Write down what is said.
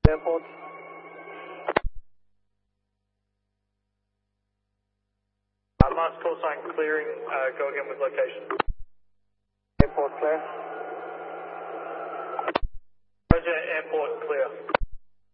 Airport. Mars call sign clearing, go again with location. Airport clear. Roger, airport clear.